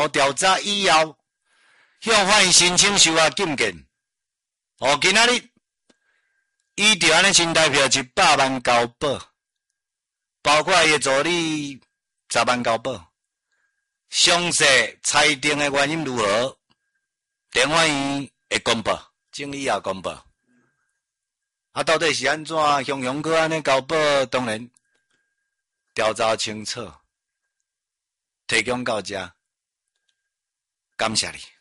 调查以后，向法院申请收押禁见。今仔日伊就安尼亲代表100万交保，包括伊助理10万交保。详细裁定的原因如何？电法院会公布，正以后公布。到底是安怎？雄雄哥安尼交保，当然调查清楚，提供到这，感谢你。